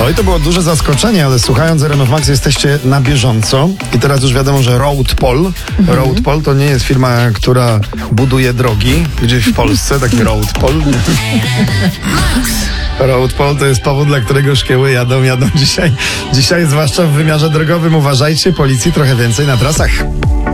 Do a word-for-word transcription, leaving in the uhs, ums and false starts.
Oj, to było duże zaskoczenie, ale słuchając R M F Max jesteście na bieżąco i teraz już wiadomo, że Road Pol, mhm. Road Pol to nie jest firma, która buduje drogi gdzieś w Polsce, taki Road Pol. Road Pol to jest powód, dla którego szkieły jadą, jadą dzisiaj, dzisiaj zwłaszcza w wymiarze drogowym. Uważajcie, policji trochę więcej na trasach.